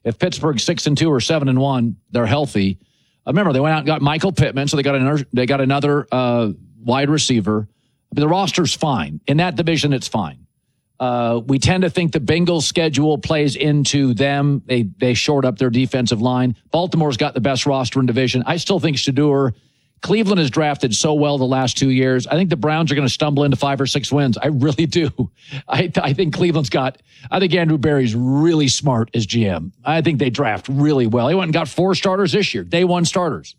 If Pittsburgh's 6-2 or 7-1, they're healthy. Remember, they went out and got Michael Pittman, so they got another wide receiver. The roster's fine. In that division, it's fine. We tend to think the Bengals' schedule plays into them. They shored up their defensive line. Baltimore's got the best roster in division. I still think Shedeur. Cleveland has drafted so well the last 2 years. I think the Browns are going to stumble into 5 or 6 wins. I really do. I think I think Andrew Berry's really smart as GM. I think they draft really well. He went and got 4 starters this year, day 1 starters.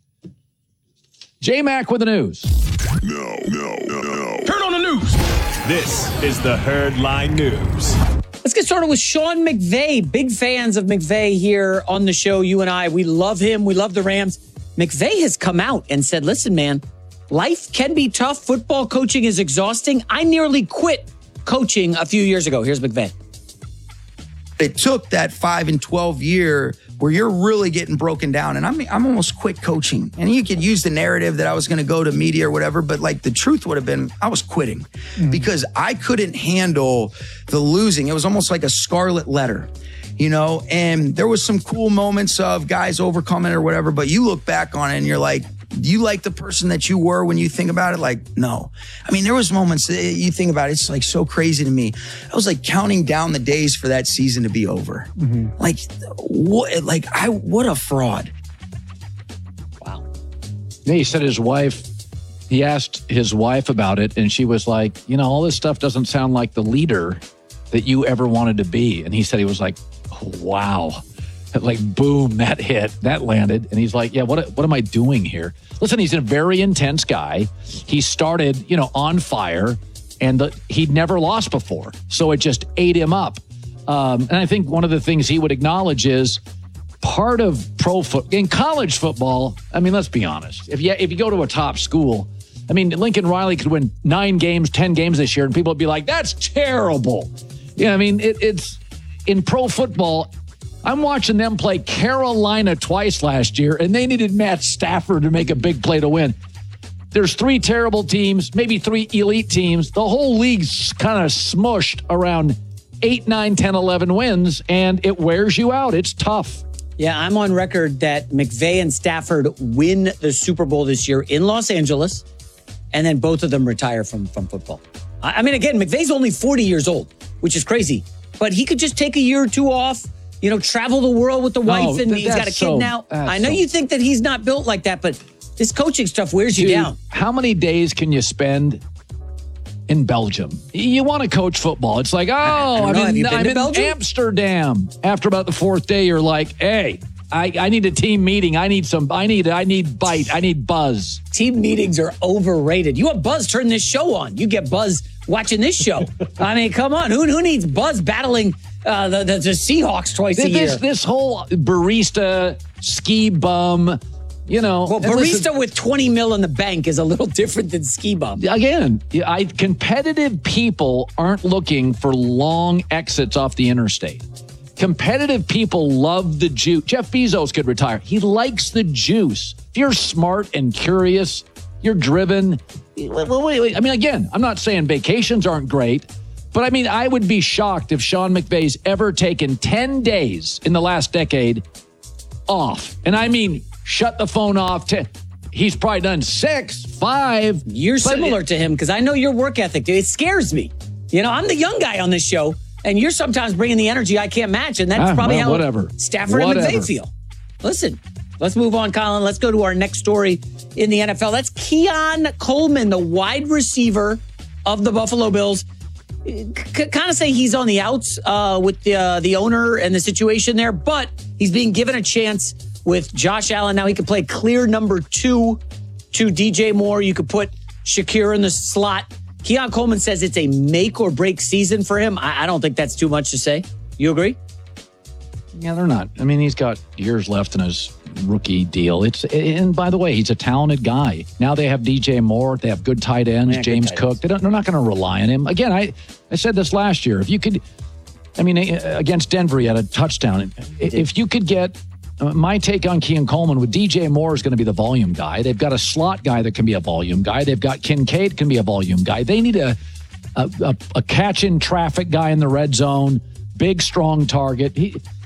J-Mac with the news. No. Turn on the news. This is the Herdline News. Let's get started with Sean McVay. Big fans of McVay here on the show. You and I, we love him. We love the Rams. McVay has come out and said, listen, man, life can be tough. Football coaching is exhausting. I nearly quit coaching a few years ago. Here's McVay. It took that 5 and 12 year where you're really getting broken down. And I'm almost quit coaching. And you could use the narrative that I was going to go to media or whatever, but like the truth would have been I was quitting because I couldn't handle the losing. It was almost like a scarlet letter. You know, and there was some cool moments of guys overcoming it or whatever, but you look back on it and you're like, do you like the person that you were when you think about it? Like, no. I mean, there was moments that you think about it, it's like so crazy to me. I was like counting down the days for that season to be over. Like, what a fraud. Wow. Yeah, he said he asked his wife about it, and she was like, all this stuff doesn't sound like the leader that you ever wanted to be. And he said he was like, oh, wow. Like, boom, that hit, that landed. And he's like, yeah, what am I doing here? Listen, he's a very intense guy. He started, on fire, and he'd never lost before. So it just ate him up. And I think one of the things he would acknowledge is part of in college football, I mean, let's be honest. If you go to a top school, I mean, Lincoln Riley could win 9 games, 10 games this year, and people would be like, that's terrible. Yeah, I mean, it's in pro football. I'm watching them play Carolina twice last year, and they needed Matt Stafford to make a big play to win. There's 3 terrible teams, maybe 3 elite teams. The whole league's kind of smushed around 8, 9, 10, 11 wins, and it wears you out. It's tough. Yeah, I'm on record that McVay and Stafford win the Super Bowl this year in Los Angeles, and then both of them retire from football. I mean, again, McVay's only 40 years old, which is crazy. But he could just take a year or 2 off, travel the world with the wife, and he's got a kid now. I know you think that he's not built like that, but this coaching stuff wears you down. How many days can you spend in Belgium? You want to coach football. It's like, I'm in Amsterdam. After about the 4th day, you're like, hey, I need a team meeting. I need bite. I need buzz. Team meetings are overrated. You want buzz, turn this show on. You get buzz watching this show. I mean, come on. Who needs buzz battling the Seahawks twice a year? This whole barista, ski bum, Well, barista with $20 million in the bank is a little different than ski bum. Again, competitive people aren't looking for long exits off the interstate. Competitive people love the juice. Jeff Bezos could retire. He likes the juice. If you're smart and curious, you're driven. Wait. I mean, again, I'm not saying vacations aren't great, but I mean, I would be shocked if Sean McVay's ever taken 10 days in the last decade off. And I mean, shut the phone off. He's probably done 6, 5. You're similar to him because I know your work ethic, dude. It scares me. I'm the young guy on this show. And you're sometimes bringing the energy I can't match. And that's probably how Stafford and McVay feel. Listen, let's move on, Colin. Let's go to our next story in the NFL. That's Keon Coleman, the wide receiver of the Buffalo Bills. Kind of say he's on the outs with the owner and the situation there, but he's being given a chance with Josh Allen. Now he can play clear number 2 to DJ Moore. You could put Shakir in the slot. Keon Coleman says it's a make or break season for him. I don't think that's too much to say. You agree? Yeah, they're not. I mean, he's got years left in his rookie deal. And by the way, he's a talented guy. Now they have DJ Moore. They have good tight ends, James Cook. They're not going to rely on him. Again, I said this last year. If you could, against Denver, he had a touchdown. If you could get, my take on Keon Coleman with DJ Moore is going to be the volume guy. They've got a slot guy that can be a volume guy. They've got Kincaid can be a volume guy. They need a catch in traffic guy in the red zone, big, strong target.